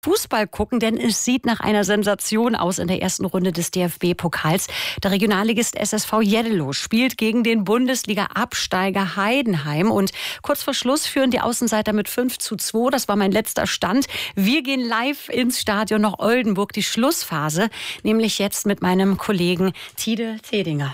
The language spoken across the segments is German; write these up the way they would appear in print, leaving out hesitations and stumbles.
Fußball gucken, denn es sieht nach einer Sensation aus in der ersten Runde des DFB-Pokals. Der Regionalligist SSV Jeddelo spielt gegen den Bundesliga-Absteiger Heidenheim. Und kurz vor Schluss führen die Außenseiter mit 5:2. Das war mein letzter Stand. Wir gehen live ins Stadion nach Oldenburg, die Schlussphase, nämlich jetzt mit meinem Kollegen Tide Tedinger.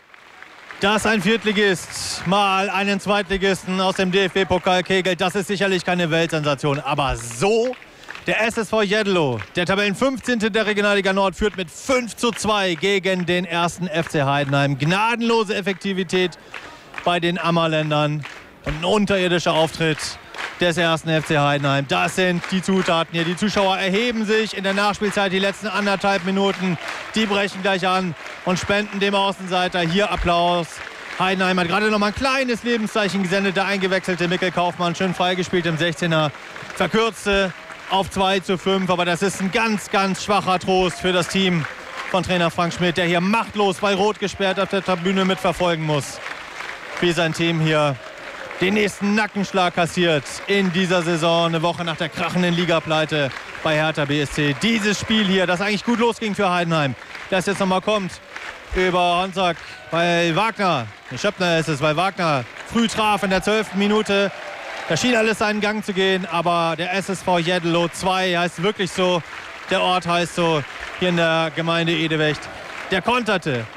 Dass ein Viertligist mal einen Zweitligisten aus dem DFB-Pokal kegelt, das ist sicherlich keine Weltsensation. Aber so... Der SSV Jeddelo, der Tabellen 15. der Regionalliga Nord, führt mit 5:2 gegen den ersten FC Heidenheim. Gnadenlose Effektivität bei den Ammerländern und ein unterirdischer Auftritt des ersten FC Heidenheim. Das sind die Zutaten hier. Die Zuschauer erheben sich in der Nachspielzeit die letzten 1,5 Minuten. Die brechen gleich an und spenden dem Außenseiter hier Applaus. Heidenheim hat gerade noch mal ein kleines Lebenszeichen gesendet. Der eingewechselte Mikkel Kaufmann, schön freigespielt im 16er. Verkürzte auf 2:5, aber das ist ein ganz, ganz schwacher Trost für das Team von Trainer Frank Schmidt, der hier machtlos bei Rot gesperrt auf der Tribüne mitverfolgen muss, wie sein Team hier den nächsten Nackenschlag kassiert in dieser Saison, eine Woche nach der krachenden Ligapleite bei Hertha BSC. Dieses Spiel hier, das eigentlich gut losging für Heidenheim, das jetzt nochmal kommt über Honsack, weil Wagner, Schöppner ist es, weil Wagner früh traf in der 12. Minute. Da schien alles seinen Gang zu gehen, aber der SSV Jeddelo 2 heißt wirklich so, der Ort heißt so, hier in der Gemeinde Edewecht. Der konterte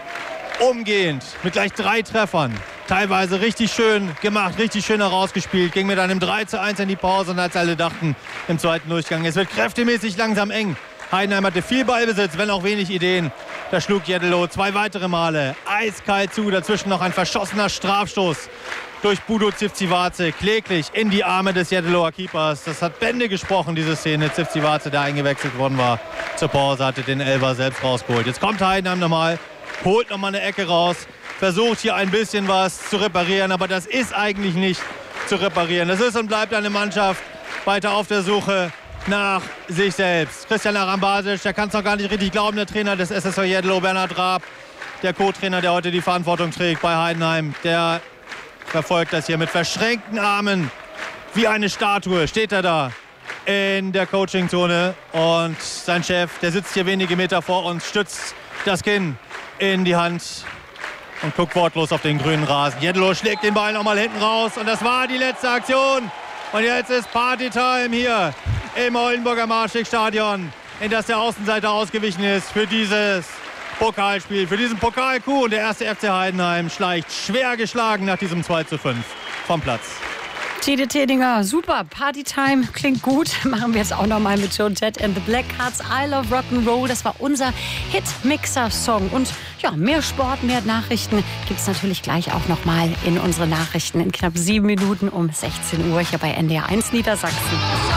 umgehend mit gleich 3 Treffern. Teilweise richtig schön gemacht, richtig schön herausgespielt. Ging mit einem 3:1 in die Pause und als alle dachten im zweiten Durchgang, es wird kräftemäßig langsam eng. Heidenheim hatte viel Ballbesitz, wenn auch wenig Ideen. Da schlug Jeddelo 2 weitere Male eiskalt zu. Dazwischen noch ein verschossener Strafstoß durch Budo Zivcivace, kläglich in die Arme des Jeddeloer Keepers. Das hat Bände gesprochen, diese Szene. Zivcivace, der eingewechselt worden war zur Pause, hatte den Elfer selbst rausgeholt. Jetzt kommt Heidenheim nochmal, holt nochmal eine Ecke raus, versucht hier ein bisschen was zu reparieren, aber das ist eigentlich nicht zu reparieren. Das ist und bleibt eine Mannschaft weiter auf der Suche nach sich selbst. Christian Arambasic, der kann es noch gar nicht richtig glauben, der Trainer des SSV Jeddelo, Bernhard Raab, der Co-Trainer, der heute die Verantwortung trägt bei Heidenheim, der verfolgt das hier mit verschränkten Armen. Wie eine Statue steht er da in der Coachingzone. Und sein Chef, der sitzt hier wenige Meter vor uns, stützt das Kinn in die Hand und guckt wortlos auf den grünen Rasen. Jeddelo schlägt den Ball nochmal hinten raus. Und das war die letzte Aktion. Und jetzt ist Partytime hier im Oldenburger Marschwegstadion, in das der Außenseiter ausgewichen ist für dieses Pokalspiel, für diesen Pokalkuh. Und der erste FC Heidenheim schleicht schwer geschlagen nach diesem 2:5 vom Platz. Tide Tedinger, super, Partytime, klingt gut. Machen wir jetzt auch noch mal mit Joan Jett and the Blackhearts, I Love Rock'n'Roll. Das war unser Hit-Mixer-Song. Und ja, mehr Sport, mehr Nachrichten gibt es natürlich gleich auch noch mal in unsere Nachrichten in knapp 7 Minuten um 16 Uhr hier bei NDR 1 Niedersachsen.